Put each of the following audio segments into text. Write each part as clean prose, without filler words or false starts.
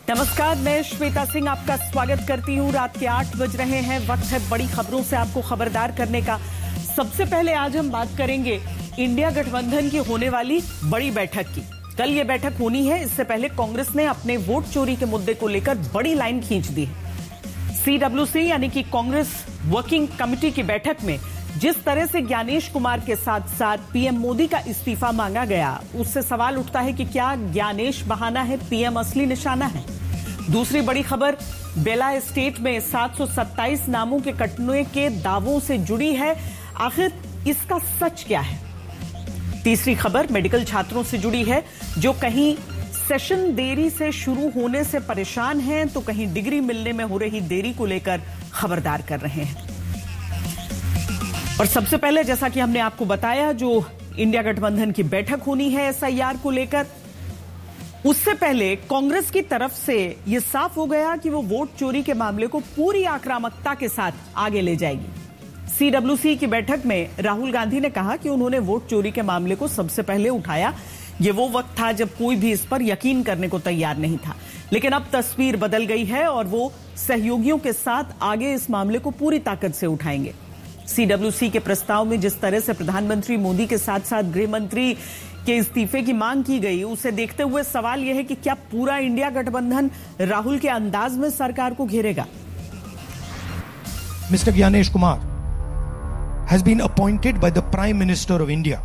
नमस्कार, मैं श्वेता सिंह आपका स्वागत करती हूं। रात के 8 बज रहे हैं। वक्त है बड़ी खबरों से आपको खबरदार करने का। सबसे पहले आज हम बात करेंगे इंडिया गठबंधन की होने वाली बड़ी बैठक की। कल ये बैठक होनी है। इससे पहले कांग्रेस ने अपने वोट चोरी के मुद्दे को लेकर बड़ी लाइन खींच दी है। CWC यानी कि कांग्रेस वर्किंग कमेटी की बैठक में जिस तरह से ज्ञानेश कुमार के साथ साथ पीएम मोदी का इस्तीफा मांगा गया, उससे सवाल उठता है कि क्या ज्ञानेश बहाना है, पीएम असली निशाना है। दूसरी बड़ी खबर बेला एस्टेट में 727 नामों के कटने के दावों से जुड़ी है। आखिर इसका सच क्या है। तीसरी खबर मेडिकल छात्रों से जुड़ी है जो कहीं सेशन देरी से शुरू होने से परेशान हैं तो कहीं डिग्री मिलने में हो रही देरी को लेकर खबरदार कर रहे हैं। और सबसे पहले जैसा कि हमने आपको बताया, जो इंडिया गठबंधन की बैठक होनी है SIR को लेकर, उससे पहले कांग्रेस की तरफ से यह साफ हो गया कि वो वोट चोरी के मामले को पूरी आक्रामकता के साथ आगे ले जाएगी। CWC की बैठक में राहुल गांधी ने कहा कि उन्होंने वोट चोरी के मामले को सबसे पहले उठाया। ये वो वक्त था जब कोई भी इस पर यकीन करने को तैयार नहीं था, लेकिन अब तस्वीर बदल गई है और वो सहयोगियों के साथ आगे इस मामले को पूरी ताकत से उठाएंगे। CWC के प्रस्ताव में जिस तरह से प्रधानमंत्री मोदी के साथ साथ गृह मंत्री के इस्तीफे की मांग की गई, उसे देखते हुए सवाल यह है कि क्या पूरा इंडिया गठबंधन राहुल के अंदाज में सरकार को घेरेगा। Mr. Gyanesh Kumar has been appointed by the Prime Minister of India.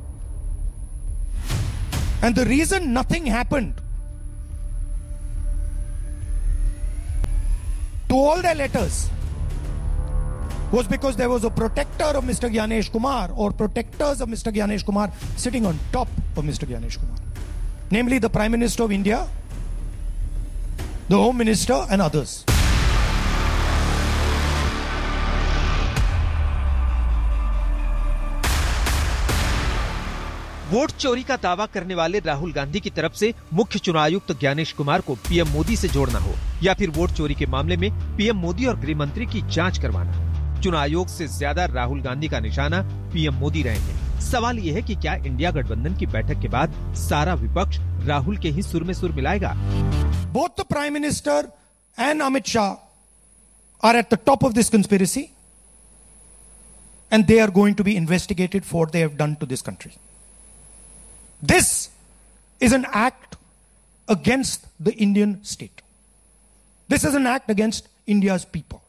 And the reason nothing happened to all their letters was because there was a protector of Mr. Gyanesh Kumar or protectors of Mr. Gyanesh Kumar sitting on top of Mr. Gyanesh Kumar. Namely the Prime Minister of India, the Home Minister and others. Vote चोरी का दावा करने वाले राहुल गांधी की तरफ से मुख्य चुनाव आयुक्त ज्ञानेश कुमार को पीएम मोदी से जोड़ना हो या फिर वोट चोरी के मामले में पीएम मोदी और गृह मंत्री की जांच करवाना, चुनाव आयोग से ज्यादा राहुल गांधी का निशाना पीएम मोदी रहेंगे। सवाल ये है कि क्या इंडिया गठबंधन की बैठक के बाद सारा विपक्ष राहुल के ही सुर में सुर मिलाएगा। Both the Prime Minister and Amit Shah are at the top of this conspiracy and they are going to be investigated for what they have done to this country. This is an act against the Indian state. This is an act against India's people.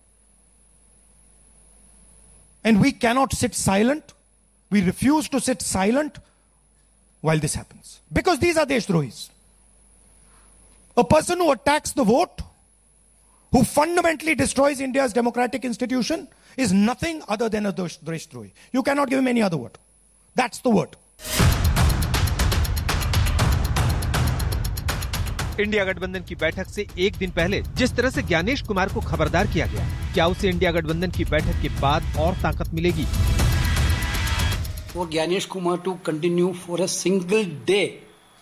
And we cannot sit silent. We refuse to sit silent while this happens. Because these are Deshdrohis. A person who attacks the vote, who fundamentally destroys India's democratic institution, is nothing other than a Deshdrohi. You cannot give him any other word. That's the word. India गठबंधन की बैठक से एक दिन पहले जिस तरह से ज्ञानेश कुमार को खबरदार किया गया, क्या उसे इंडिया गठबंधन की बैठक के बाद और ताकत मिलेगी। For Gyanesh Kumar to continue for a single day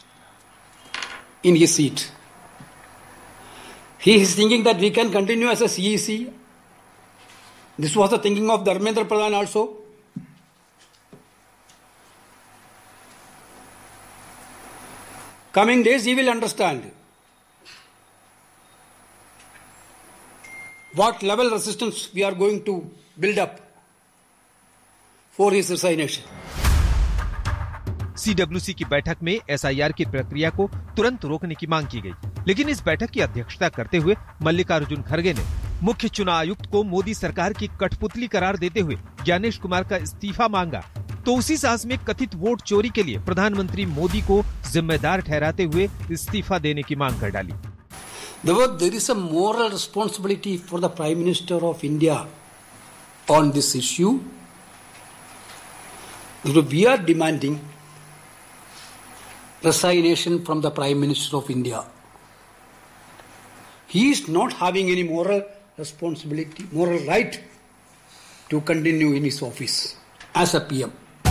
in his seat, he is thinking that we can continue as a CEC. This was the thinking of Dharmendra Pradhan also. Coming days, he will understand what level resistance we are going to build up for his resignation. CWC की बैठक में SIR की प्रक्रिया को तुरंत रोकने की मांग की गई, लेकिन इस बैठक की अध्यक्षता करते हुए मल्लिकार्जुन खड़गे ने मुख्य चुनाव आयुक्त को मोदी सरकार की कठपुतली करार देते हुए ज्ञानेश कुमार का इस्तीफा मांगा। तो उसी सांस में कथित वोट चोरी के लिए प्रधानमंत्री मोदी को जिम्मेदार ठहराते हुए इस्तीफा देने की मांग कर डाली। There is a moral responsibility for the Prime Minister of India on this issue. We are demanding resignation from the Prime Minister of India. He is not having any moral responsibility, moral right to continue in his office as a PM.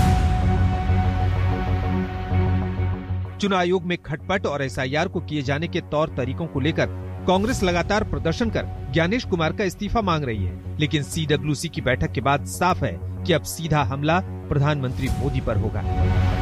चुनाव आयोग में खटपट और SIR को किए जाने के तौर तरीकों को लेकर कांग्रेस लगातार प्रदर्शन कर ज्ञानेश कुमार का इस्तीफा मांग रही है, लेकिन CWC की बैठक के बाद साफ है कि अब सीधा हमला प्रधानमंत्री मोदी पर होगा।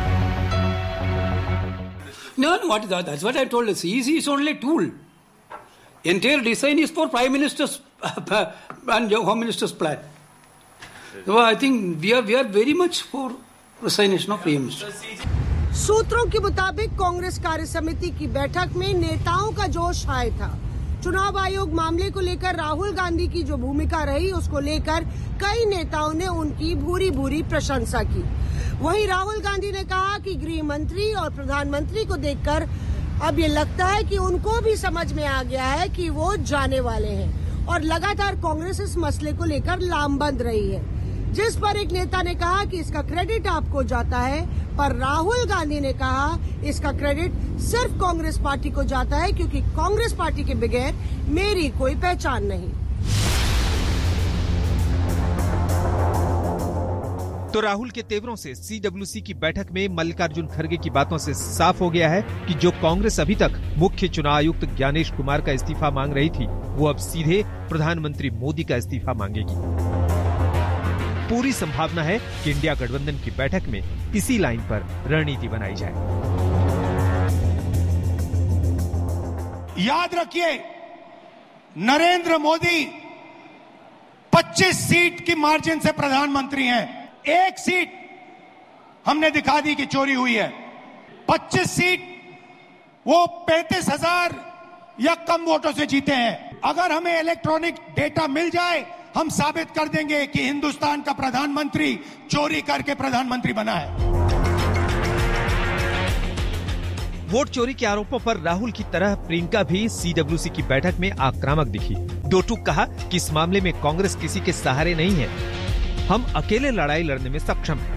No, that's what I told you. CEC is only a tool. Entire design is for Prime Minister's and Home Minister's plan. So I think we are very much for resignation of Prime Minister. सूत्रों के मुताबिक कांग्रेस कार्य समिति की बैठक में नेताओं का जोश हाय था। चुनाव आयोग मामले को लेकर राहुल गांधी की जो भूमिका रही उसको लेकर कई नेताओं ने उनकी भूरी भूरी प्रशंसा की। वहीं राहुल गांधी ने कहा कि गृह मंत्री और प्रधानमंत्री को देखकर अब ये लगता है कि उनको भी समझ में आ गया है कि वो जाने वाले हैं और लगातार कांग्रेस इस मसले को लेकर लामबंद रही है, जिस पर एक नेता ने कहा कि इसका क्रेडिट आपको जाता है, पर राहुल गांधी ने कहा इसका क्रेडिट सिर्फ कांग्रेस पार्टी को जाता है क्योंकि कांग्रेस पार्टी के बगैर मेरी कोई पहचान नहीं। तो राहुल के तेवरों से सीडब्ल्यूसी की बैठक में मल्लिकार्जुन खड़गे की बातों से साफ हो गया है कि जो कांग्रेस अभी तक मुख्य चुनाव आयुक्त ज्ञानेश कुमार का इस्तीफा मांग रही थी, वो अब सीधे प्रधानमंत्री मोदी का इस्तीफा मांगेगी। पूरी संभावना है कि इंडिया गठबंधन की बैठक में इसी लाइन पर रणनीति बनाई जाए। याद रखिए, नरेंद्र मोदी 25 सीट की मार्जिन से प्रधानमंत्री हैं। एक सीट हमने दिखा दी कि चोरी हुई है। 25 सीट वो 35,000 या कम वोटों से जीते हैं। अगर हमें इलेक्ट्रॉनिक डेटा मिल जाए, हम साबित कर देंगे कि हिंदुस्तान का प्रधानमंत्री चोरी करके प्रधानमंत्री बना है। वोट चोरी के आरोपों पर राहुल की तरह प्रियंका भी सीडब्ल्यूसी की बैठक में आक्रामक दिखी। दो टूक कहा कि इस मामले में कांग्रेस किसी के सहारे नहीं है, हम अकेले लड़ाई लड़ने में सक्षम हैं।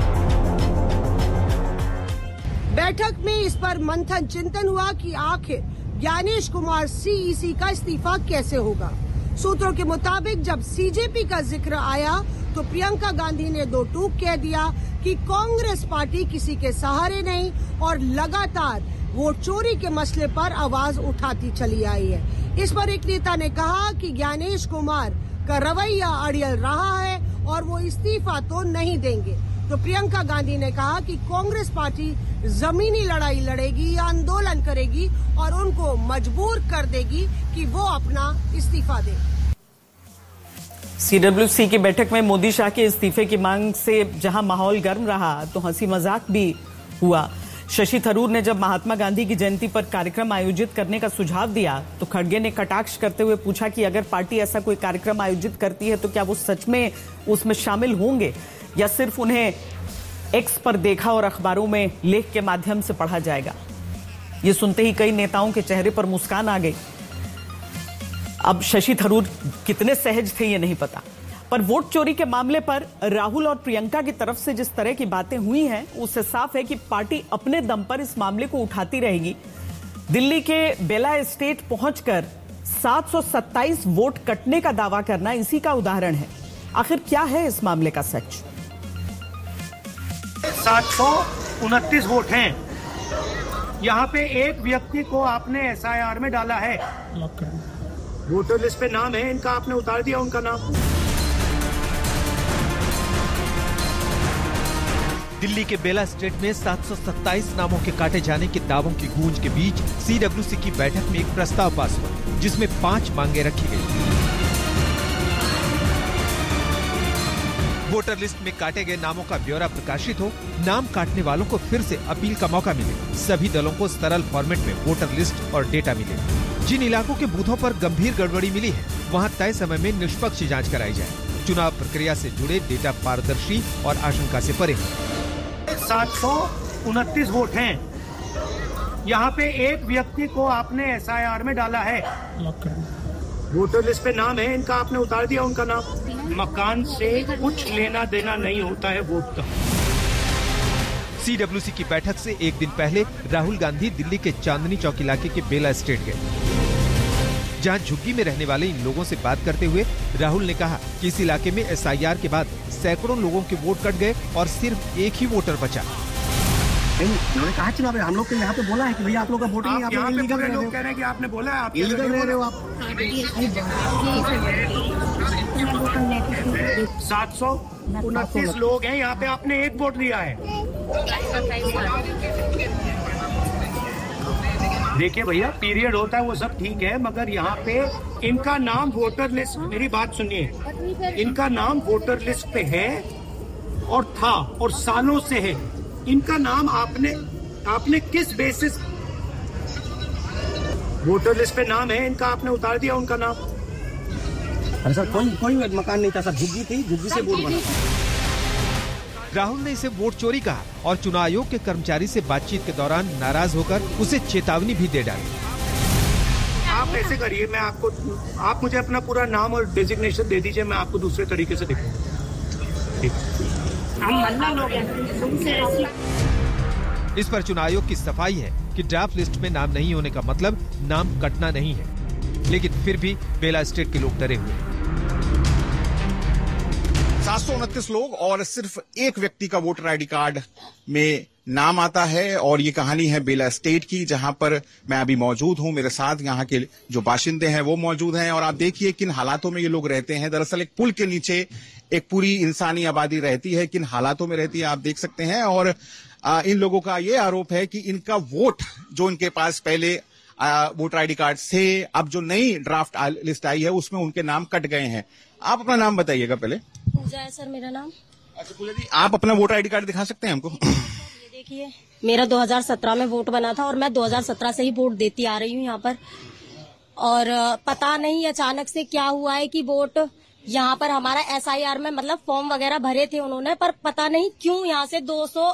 बैठक में इस पर मंथन चिंतन हुआ कि आखिर ज्ञानेश कुमार सीईसी का इस्तीफा कैसे होगा। सूत्रों के मुताबिक जब सीजेपी का जिक्र आया तो प्रियंका गांधी ने दो टूक कह दिया कि कांग्रेस पार्टी किसी के सहारे नहीं और लगातार वोट चोरी के मसले पर आवाज उठाती चली आई है। इस पर एक नेता ने कहा कि ज्ञानेश कुमार का रवैया अड़ियल रहा है और वो इस्तीफा तो नहीं देंगे। तो प्रियंका गांधी ने कहा कि कांग्रेस पार्टी जमीनी लड़ाई लड़ेगी, आंदोलन करेगी और उनको मजबूर कर देगी कि वो अपना इस्तीफा दें। सीडब्ल्यूसी की बैठक में मोदी शाह के इस्तीफे की मांग से जहां माहौल गर्म रहा तो हंसी मजाक भी हुआ। शशि थरूर ने जब महात्मा गांधी की जयंती पर कार्यक्रम आयोजित करने का सुझाव दिया तो खड़गे ने कटाक्ष करते हुए पूछा कि अगर पार्टी ऐसा कोई कार्यक्रम आयोजित करती है तो क्या वो सच में उसमें शामिल होंगे या सिर्फ उन्हें एक्स पर देखा और अखबारों में लेख के माध्यम से पढ़ा जाएगा। ये सुनते ही कई नेताओं के चेहरे पर मुस्कान आ गई। अब शशि थरूर कितने सहज थे ये नहीं पता, पर वोट चोरी के मामले पर राहुल और प्रियंका की तरफ से जिस तरह की बातें हुई हैं उससे साफ है कि पार्टी अपने दम पर इस मामले को उठाती रहेगी। दिल्ली के बेला एस्टेट पहुंचकर 727 वोट कटने का दावा करना इसी का उदाहरण है। आखिर क्या है इस मामले का सच? 729 वोट हैं। यहाँ पे एक व्यक्ति को आपने एसआईआर में डाला है, वोटर लिस्ट पे नाम है इनका, आपने उतार दिया उनका नाम। दिल्ली के बेला स्टेट में 727 नामों के काटे जाने के दावों की गूंज के बीच सीडब्ल्यूसी की बैठक में एक प्रस्ताव पास हुआ जिसमें 5 मांगे रखी गई। वोटर लिस्ट में काटे गए नामों का ब्यौरा प्रकाशित हो, नाम काटने वालों को फिर से अपील का मौका मिले, सभी दलों को सरल फॉर्मेट में वोटर लिस्ट और डेटा मिले। जिन इलाकों के बूथों पर गंभीर गड़बड़ी मिली है वहां तय समय में निष्पक्ष जांच कराई जाए। चुनाव प्रक्रिया से जुड़े डेटा पारदर्शी और आशंका से परे। 729 वोट हैं। यहाँ पे एक व्यक्ति को आपने एसआईआर में डाला है, वोटर लिस्ट पे नाम है इनका, आपने उतार दिया उनका नाम। मकान से कुछ लेना देना नहीं होता है वोट का। सीडब्ल्यूसी की बैठक से एक दिन पहले राहुल गांधी दिल्ली के चांदनी चौक इलाके के बेला एस्टेट गए, जहां झुग्गी में रहने वाले इन लोगों से बात करते हुए राहुल ने कहा कि इस इलाके में एसआईआर के बाद सैकड़ों लोगों के वोट कट गए और सिर्फ एक ही वोटर बचा। उन्होंने कहा चुनाव हम लोग को यहाँ पे बोला है कि भैया आप लोग का वोट नहीं, आप यहाँ पे इलीगल लोग कह रहे हैं कि आपने बोला है, आप इलीगल रह रहे हो आप। 729 लोग हैं यहाँ पे, आपने एक वोट दिया है। देखिए भैया, पीरियड होता है वो सब ठीक है, मगर यहाँ पे इनका नाम वोटर लिस्ट, मेरी बात सुनिए, इनका नाम वोटर लिस्ट पे है और था और सालों से है। इनका नाम आपने किस बेसिस, वोटर लिस्ट पे नाम है इनका, आपने उतार दिया उनका नाम? अरे सर, कोई मकान नहीं था सर, झुग्गी थी, झुग्गी से वोट बना। राहुल ने इसे वोट चोरी कहा और चुनाव आयोग के कर्मचारी से बातचीत के दौरान नाराज होकर उसे चेतावनी भी दे डाली। आप ऐसे करिए, आप मुझे अपना पूरा नाम और डेजिग्नेशन दे दीजिए, मैं आपको दूसरे तरीके से दिखाऊंगा। इस पर चुनाव आयोग की सफाई है कि ड्राफ्ट लिस्ट में नाम नहीं होने का मतलब नाम कटना नहीं है, लेकिन फिर भी बेला स्टेट के लोग डरे हुए। 729 लोग और सिर्फ एक व्यक्ति का वोटर आईडी कार्ड में नाम आता है और ये कहानी है बेला स्टेट की, जहां पर मैं अभी मौजूद हूं। मेरे साथ यहाँ के जो बाशिंदे हैं वो मौजूद हैं और आप देखिए किन हालातों में ये लोग रहते हैं। दरअसल एक पुल के नीचे एक पूरी इंसानी आबादी रहती है, किन हालातों में रहती है आप देख सकते हैं। और इन लोगों का ये आरोप है कि इनका वोट जो इनके पास पहले वोटर आईडी कार्ड से अब जो नई ड्राफ्ट लिस्ट आई है उसमें उनके नाम कट गए हैं। आप अपना नाम बताइएगा पहले। पूजा है सर मेरा नाम। अच्छा पूजा जी, आप अपना वोटर आईडी कार्ड दिखा सकते हैं हमको? ये देखिए, मेरा 2017 में वोट बना था और मैं 2017 से ही वोट देती आ रही हूँ यहाँ पर। और पता नहीं अचानक से क्या हुआ है कि वोट यहाँ पर हमारा SIR में मतलब फॉर्म वगैरह भरे थे उन्होंने, पर पता नहीं क्यों यहाँ से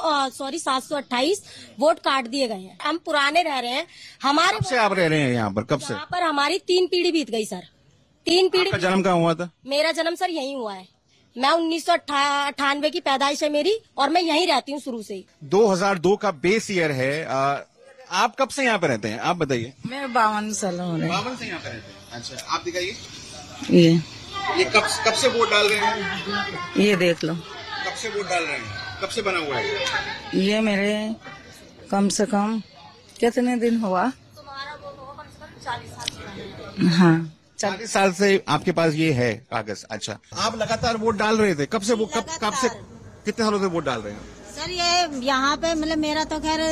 728 वोट काट दिए गए हैं। हम पुराने रह रहे हैं। हमारे कब से आप रह रहे हैं यहाँ पर? कब से? यहाँ पर हमारी 3 पीढ़ी बीत गई सर। 3 पीढ़ी। आपका जन्म कहाँ हुआ था? मेरा जन्म सर यहीं हुआ है। मैं 1998 की पैदाइश है मेरी और मैं यहीं रहती हूँ शुरू से ही। 2002 का बेस ईयर है। आप कब से यहाँ पे रहते हैं आप बताइए? मैं 52 साल हो रहे हैं। 52 से यहाँ पे रहते हैं। अच्छा आप दिखाइए। ये कब से वोट डाल रहे हैं? ये देख लो। कब से वोट डाल रहे हैं? कब से बना हुआ है? ये मेरे कम से कम कितने दिन हुआ? तुम्हारा वोट होगा कम से कम 40 साल। हाँ 40 साल से आपके पास ये है कागज। अच्छा आप लगातार वोट डाल रहे थे? कब से वो कब से कितने सालों से वोट डाल रहे हैं? सर ये यहाँ पे मतलब मेरा तो खैर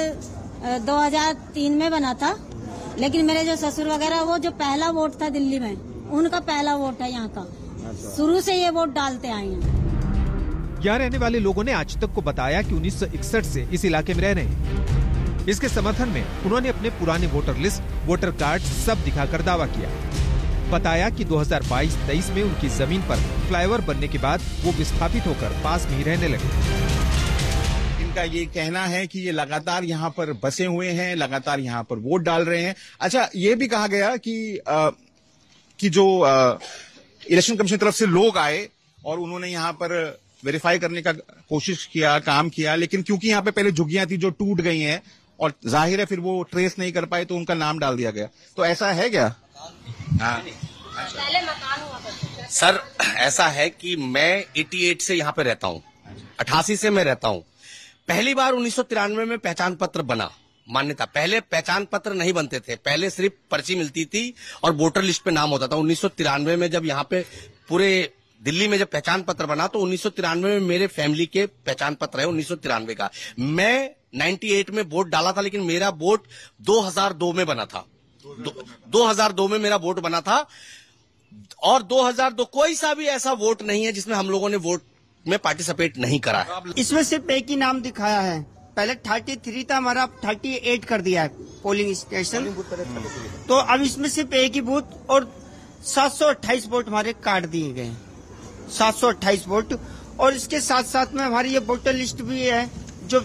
2003 में बना था, लेकिन मेरे जो ससुर वगैरह वो जो पहला वोट था दिल्ली में, उनका पहला वोट है यहाँ का। शुरू से ये वोट डालते आए हैं। यहाँ रहने वाले लोगों ने आज तक को बताया कि 1961 से इस इलाके में रह रहे हैं। इसके समर्थन में उन्होंने अपने पुराने वोटर लिस्ट, वोटर कार्ड सब दिखाकर दावा किया। बताया कि 2022-23 में उनकी जमीन पर फ्लाईओवर बनने के बाद वो विस्थापित होकर पास में ही रहने लगे। इनका ये कहना है कि ये लगातार यहाँ पर बसे हुए हैं, लगातार यहाँ पर वोट डाल रहे हैं। अच्छा ये भी कहा गया कि जो इलेक्शन कमीशन की तरफ से लोग आए और उन्होंने यहाँ पर वेरीफाई करने का कोशिश किया, काम किया, लेकिन क्योंकि यहाँ पे पहले झुग्गियां थी जो टूट गई हैं और जाहिर है फिर वो ट्रेस नहीं कर पाए तो उनका नाम डाल दिया गया। तो ऐसा है क्या? हाँ पहले मकान हुआ करते थे। सर ऐसा है कि मैं 88 से यहाँ पे रहता हूँ, 88 से मैं रहता हूँ। पहली बार 1993 में पहचान पत्र बना, मान्यता। पहले पहचान पत्र नहीं बनते थे, पहले सिर्फ पर्ची मिलती थी और वोटर लिस्ट पे नाम होता था। 1993 में जब यहाँ पे पूरे दिल्ली में जब पहचान पत्र बना तो 1993 में मेरे फैमिली के पहचान पत्र है 1993 का। मैं 98 में वोट डाला था, लेकिन मेरा वोट 2002 में बना था। 2002 में मेरा वोट बना था और 2002 कोई सा भी ऐसा वोट नहीं है जिसमें हम लोगों ने वोट में पार्टिसिपेट नहीं करा है। इसमें सिर्फ एक ही नाम दिखाया है। पहले 33 था हमारा, 38 कर दिया है पोलिंग स्टेशन। तो अब इसमें सिर्फ एक ही बूथ और 728 वोट हमारे काट दिए गए, 728 वोट। और इसके साथ साथ में हमारी ये वोटर लिस्ट भी है जो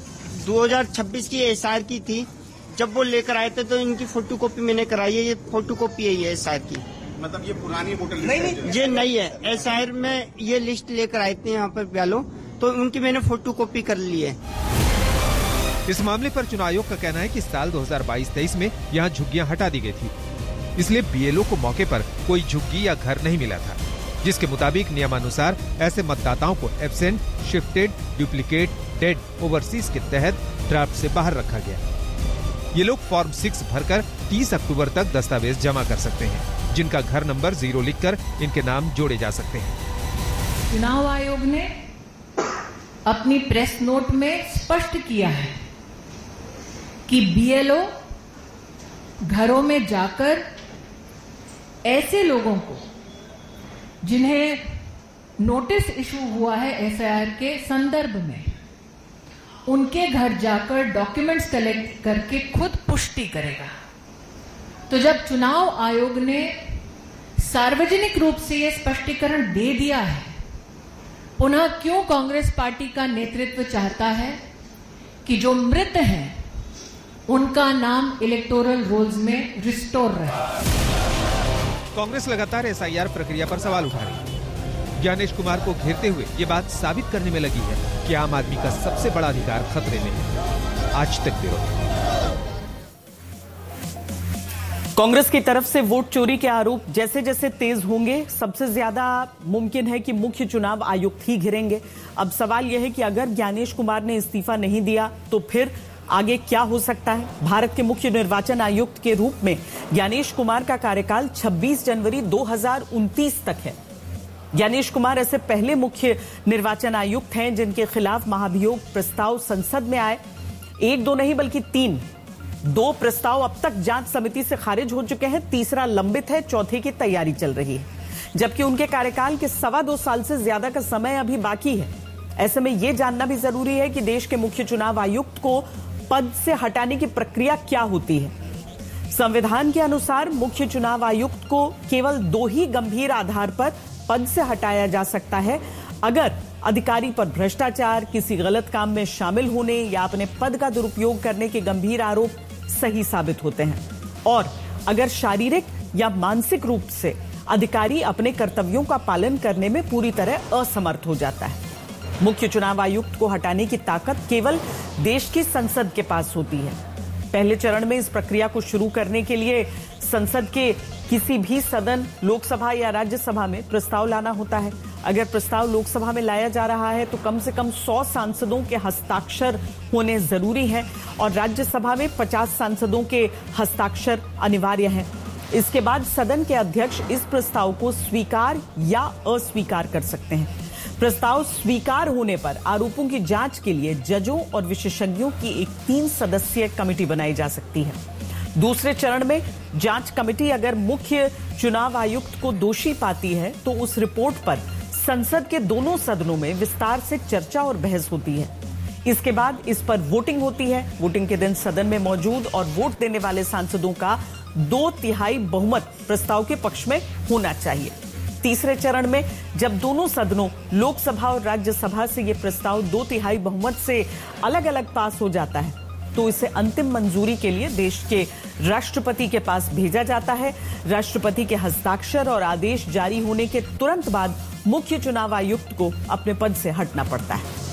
2026 की SIR की थी। जब वो लेकर आए थे तो इनकी फोटोकॉपी मैंने कराई है। ये फोटोकॉपी है ये SIR की। मतलब ये पुरानी वोटर लिस्ट नहीं, ये नई है। SIR में ये लिस्ट लेकर आए थे यहाँ पर ब्यालो, तो उनकी मैंने फोटोकॉपी कर ली है। इस मामले पर चुनाव आयोग का कहना है कि साल 2022-23 में यहाँ झुग्गियां हटा दी गई थी, इसलिए BLO को मौके पर कोई झुग्गी या घर नहीं मिला था, जिसके मुताबिक नियमानुसार ऐसे मतदाताओं को absent, shifted, duplicate, dead, overseas के तहत ड्राफ्ट से बाहर रखा गया। ये लोग फॉर्म 6 भरकर 30 अक्टूबर तक दस्तावेज जमा कर सकते हैं, जिनका घर नंबर 0 लिखकर इनके नाम जोड़े जा सकते हैं। चुनाव आयोग ने अपनी प्रेस नोट में स्पष्ट किया है कि BLO घरों में जाकर ऐसे लोगों को जिन्हें नोटिस इशू हुआ है एफआईआर के संदर्भ में, उनके घर जाकर डॉक्यूमेंट्स कलेक्ट करके खुद पुष्टि करेगा। तो जब चुनाव आयोग ने सार्वजनिक रूप से यह स्पष्टीकरण दे दिया है, पुनः क्यों कांग्रेस पार्टी का नेतृत्व चाहता है कि जो मृत हैं उनका नाम इलेक्टोरल रोल्स में रिस्टोर रहे? कांग्रेस लगातार एसआईआर प्रक्रिया पर सवाल उठा रही है। ज्ञानेश कुमार को घेरते हुए ये बात साबित करने में लगी है कि आम आदमी का सबसे बड़ा अधिकार खतरे में है। आज तक ब्यूरो। कांग्रेस की तरफ से वोट चोरी के आरोप जैसे जैसे तेज होंगे, सबसे ज्यादा मुमकिन है कि मुख्य चुनाव आयुक्त ही घिरेंगे। अब सवाल यह है कि अगर ज्ञानेश कुमार ने इस्तीफा नहीं दिया तो फिर आगे क्या हो सकता है? भारत के मुख्य निर्वाचन आयुक्त के रूप में ज्ञानेश कुमार का कार्यकाल 26 जनवरी 2029 तक है। ज्ञानेश कुमार ऐसे पहले मुख्य निर्वाचन आयुक्त हैं जिनके खिलाफ महाभियोग प्रस्ताव संसद में आए। 1-2 नहीं बल्कि 2 प्रस्ताव अब तक जांच समिति से खारिज हो चुके हैं, तीसरा लंबित है, चौथे की तैयारी चल रही है। जबकि उनके कार्यकाल के 2.25 साल से ज्यादा का समय अभी बाकी है। ऐसे में यह जानना भी जरूरी है कि देश के मुख्य चुनाव आयुक्त को पद से हटाने की प्रक्रिया क्या होती है। संविधान के अनुसार मुख्य चुनाव आयुक्त को केवल 2 ही गंभीर आधार पर पद से हटाया जा सकता है। अगर अधिकारी पर भ्रष्टाचार, किसी गलत काम में शामिल होने या अपने पद का दुरुपयोग करने के गंभीर आरोप सही साबित होते हैं, और अगर शारीरिक या मानसिक रूप से अधिकारी अपने कर्तव्यों का पालन करने में पूरी तरह असमर्थ हो जाता है। मुख्य चुनाव आयुक्त को हटाने की ताकत केवल देश की संसद के पास होती है। पहले चरण में इस प्रक्रिया को शुरू करने के लिए संसद के किसी भी सदन, लोकसभा या राज्यसभा में प्रस्ताव लाना होता है। अगर प्रस्ताव लोकसभा में लाया जा रहा है तो कम से कम 100 सांसदों के हस्ताक्षर होने जरूरी हैं और राज्यसभा में 50 सांसदों के हस्ताक्षर अनिवार्य हैं। इसके बाद सदन के अध्यक्ष इस प्रस्ताव को स्वीकार या अस्वीकार कर सकते हैं। प्रस्ताव स्वीकार होने पर आरोपों की जांच के लिए जजों और विशेषज्ञों की एक 3 सदस्यीय कमेटी बनाई जा सकती है। दूसरे चरण में जांच कमेटी अगर मुख्य चुनाव आयुक्त को दोषी पाती है तो उस रिपोर्ट पर संसद के दोनों सदनों में विस्तार से चर्चा और बहस होती है। इसके बाद इस पर वोटिंग होती है। वोटिंग के दिन सदन में मौजूद और वोट देने वाले सांसदों का 2/3 बहुमत प्रस्ताव के पक्ष में होना चाहिए। तीसरे चरण में जब दोनों सदनों, लोकसभा और राज्यसभा से यह प्रस्ताव 2/3 बहुमत से अलग अलग पास हो जाता है तो इसे अंतिम मंजूरी के लिए देश के राष्ट्रपति के पास भेजा जाता है। राष्ट्रपति के हस्ताक्षर और आदेश जारी होने के तुरंत बाद मुख्य चुनाव आयुक्त को अपने पद से हटना पड़ता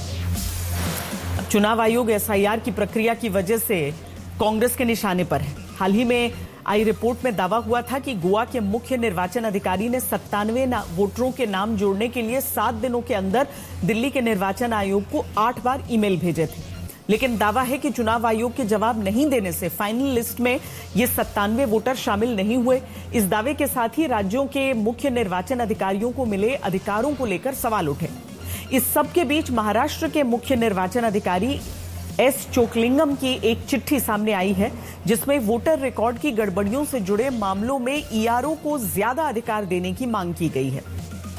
है। चुनाव आयोग एसआईआर की प्रक्रिया की वजह से कांग्रेस के निशाने पर है। हाल ही में आई रिपोर्ट में दावा हुआ था कि गोवा के मुख्य निर्वाचन अधिकारी ने 97 वोटरों के नाम जोड़ने के लिए 7 दिनों के अंदर दिल्ली के निर्वाचन आयोग को 8 बार ईमेल भेजे थे। लेकिन दावा है कि चुनाव आयोग के जवाब नहीं देने से फाइनल लिस्ट में ये 97 वोटर शामिल नहीं हुए। इस दावे के साथ ही राज्यों के मुख्य निर्वाचन अधिकारियों को मिले अधिकारों को लेकर सवाल उठे। इस सब के बीच महाराष्ट्र के मुख्य निर्वाचन अधिकारी एस चोकलिंगम की एक चिट्ठी सामने आई है जिसमें वोटर रिकॉर्ड की गड़बड़ियों से जुड़े मामलों में ईआरओ को ज्यादा अधिकार देने की मांग की गई है।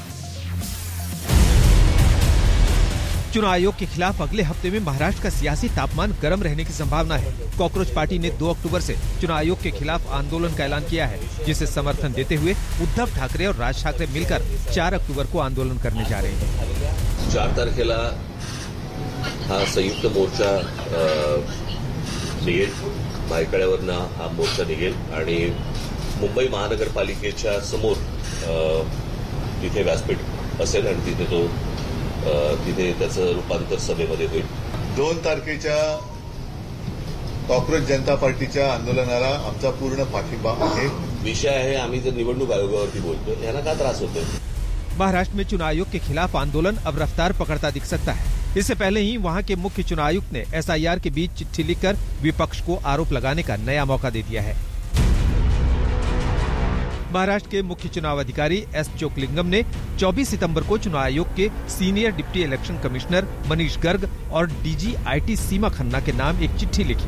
चुनाव आयोग के खिलाफ अगले हफ्ते में महाराष्ट्र का सियासी तापमान गर्म रहने की संभावना है। कॉकरोच पार्टी ने 2 अक्टूबर से चुनाव आयोग के खिलाफ आंदोलन का ऐलान किया है, जिसे समर्थन देते हुए उद्धव ठाकरे और राज ठाकरे मिलकर 4 अक्टूबर को आंदोलन करने जा रहे हैं। 4 तारखेला हा संयुक्त मोर्चा निघेल, भायखळ्यावरनं हा मोर्चा निघेल आणि मुंबई महानगरपालिकेच्या समोर तिथे व्यासपीठ असेल आणि तिथे त्याचं रूपांतर सभेमध्ये होईल। 2 तारखेच्या कॉकरोच जनता पार्टीच्या आंदोलनाला आमचा पूर्ण पाठिंबा आहे। विषय आहे आम्ही जर निवडणूक आयोगावरती बोलतोय, यांना का त्रास होतोय? महाराष्ट्र में चुनाव आयोग के खिलाफ आंदोलन अब रफ्तार पकड़ता दिख सकता है। इससे पहले ही वहां के मुख्य चुनाव आयुक्त ने एसआईआर के बीच चिट्ठी लिखकर विपक्ष को आरोप लगाने का नया मौका दे दिया है। महाराष्ट्र के मुख्य चुनाव अधिकारी एस चोकलिंगम ने 24 सितंबर को चुनाव आयोग के senior deputy election commissioner Manish Garg और डीजी आईटी सीमा खन्ना के नाम एक चिट्ठी लिखी।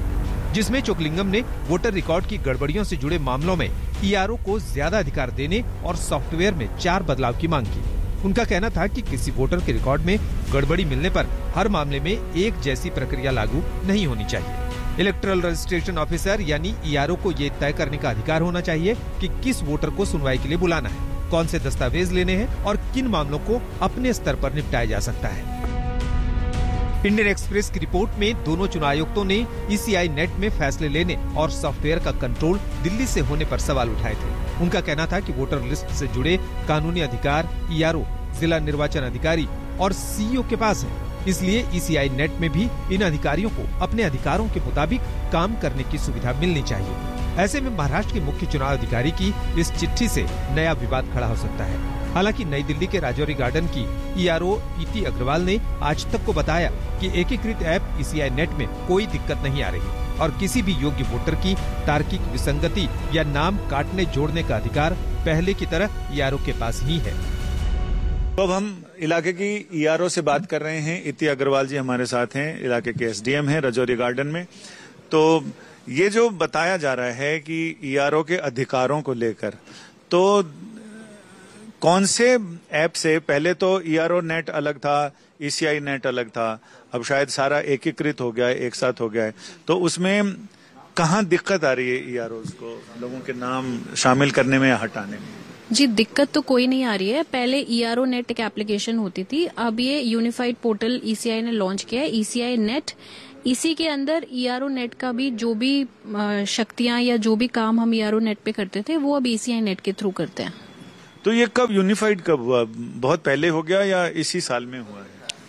जिसमें चोकलिंगम ने वोटर रिकॉर्ड की गड़बड़ियों से जुड़े मामलों में ईआरओ को ज्यादा अधिकार देने और सॉफ्टवेयर में 4 बदलाव की मांग की। उनका कहना था कि किसी वोटर के रिकॉर्ड में गड़बड़ी मिलने पर हर मामले में एक जैसी प्रक्रिया लागू नहीं होनी चाहिए। इलेक्टोरल रजिस्ट्रेशन ऑफिसर यानी ईआरओ को ये तय करने का अधिकार होना चाहिए कि किस वोटर को सुनवाई के लिए बुलाना है, कौन से दस्तावेज लेने हैं और किन मामलों को अपने स्तर पर निपटाया जा सकता है। इंडियन एक्सप्रेस की रिपोर्ट में दोनों चुनाव आयुक्तों ने ईसीआई नेट में फैसले लेने और सॉफ्टवेयर का कंट्रोल दिल्ली से होने पर सवाल उठाए थे। उनका कहना था कि वोटर लिस्ट से जुड़े कानूनी अधिकार ईआरओ, जिला निर्वाचन अधिकारी और सीईओ के पास है, इसलिए ईसीआई नेट में भी इन अधिकारियों को अपने अधिकारों के मुताबिक काम करने की सुविधा मिलनी चाहिए। ऐसे में महाराष्ट्र के मुख्य चुनाव अधिकारी की इस चिट्ठी से नया विवाद खड़ा हो सकता है। हालांकि नई दिल्ली के राजौरी गार्डन की ईआरओ इति अग्रवाल ने आज तक को बताया कि एकीकृत ऐप ईसीआई नेट में कोई दिक्कत नहीं आ रही और किसी भी योग्य वोटर की तार्किक विसंगति या नाम काटने जोड़ने का अधिकार पहले की तरह ईआरओ के पास ही है। तो अब हम इलाके की ईआरओ से बात कर रहे हैं। इति अग्रवाल जी हमारे साथ हैं, इलाके के एसडीएम हैं राजौरी गार्डन में। तो ये जो बताया जा रहा है कि ईआरओ के अधिकारों को लेकर, तो कौन से ऐप से, पहले तो ईआरओ नेट अलग था, ईसीआई नेट अलग था, अब शायद सारा एकीकृत हो गया है, एक साथ हो गया है, तो उसमें कहाँ दिक्कत आ रही है ईआरओ को लोगों के नाम शामिल करने में या हटाने में? जी, दिक्कत तो कोई नहीं आ रही है। पहले ईआरओ नेट एक एप्लीकेशन होती थी, अब ये यूनिफाइड पोर्टल ईसीआई ने लॉन्च किया है, ईसीआई नेट। इसी के अंदर ईआरओ नेट का भी जो भी शक्तियां या जो भी काम हम ईआरओ नेट पे करते थे वो अब ईसीआई नेट के थ्रू करते हैं। तो ये कब यूनिफाइड कब हुआ? बहुत पहले हो गया या इसी साल में हुआ है?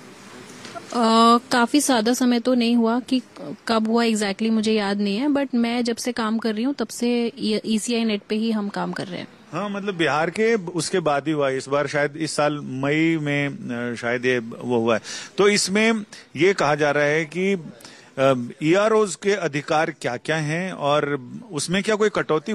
काफी ज्यादा समय तो नहीं हुआ कि कब हुआ एग्जैक्टली मुझे याद नहीं है, बट मैं जब से काम कर रही हूँ तब से ईसीआई नेट पे ही हम काम कर रहे हैं। हाँ, मतलब बिहार के उसके बाद ही हुआ, इस बार शायद इस साल मई में शायद ये वो हुआ है। तो इसमें ये कहा जा रहा है कि ईआरओज के अधिकार क्या क्या हैं और उसमें क्या कोई कटौती